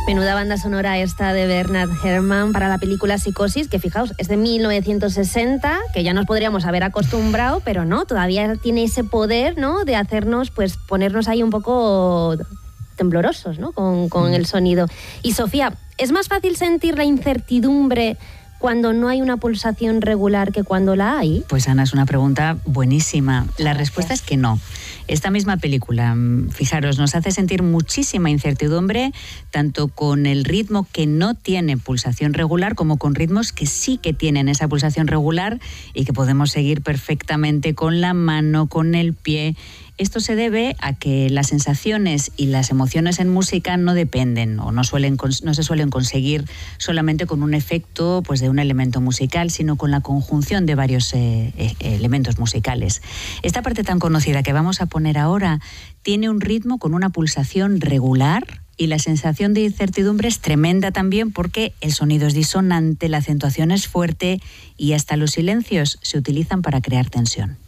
Menuda banda sonora esta de Bernard Herrmann para la película Psicosis, que fijaos, es de 1960, que ya nos podríamos haber acostumbrado, pero no, todavía tiene ese poder, ¿no?, de hacernos, pues, ponernos ahí un poco temblorosos, ¿no?, con el sonido. Y Sofía, ¿es más fácil sentir la incertidumbre cuando no hay una pulsación regular que cuando la hay? Pues Ana, es una pregunta buenísima. La respuesta es que no. Esta misma película, fijaros, nos hace sentir muchísima incertidumbre, tanto con el ritmo que no tiene pulsación regular, como con ritmos que sí que tienen esa pulsación regular y que podemos seguir perfectamente con la mano, con el pie. Esto se debe a que las sensaciones y las emociones en música no dependen o no se suelen conseguir solamente con un efecto, pues, de un elemento musical, sino con la conjunción de varios elementos musicales. Esta parte tan conocida que vamos a poner ahora tiene un ritmo con una pulsación regular y la sensación de incertidumbre es tremenda también porque el sonido es disonante, la acentuación es fuerte y hasta los silencios se utilizan para crear tensión.